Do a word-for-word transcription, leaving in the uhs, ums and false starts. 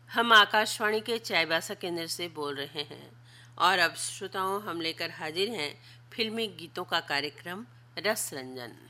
हम आकाशवाणी के चाईबासा केंद्र से बोल रहे हैं और अब श्रोताओं हम लेकर हाजिर हैं फिल्मी गीतों का कार्यक्रम रस रंजन।